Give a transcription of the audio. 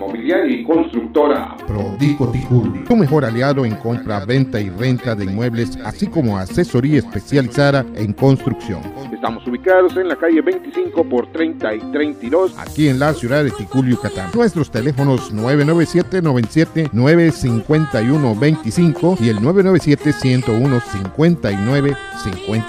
inmobiliaria y constructora Prodico Ticul, tu mejor aliado en compra, venta y renta de inmuebles, así como asesoría especializada en construcción. Estamos ubicados en la calle 25 por 30 y 32, aquí en la ciudad de Ticul, Yucatán. Nuestros teléfonos 997-97-951-25 y el 997-101-59-50.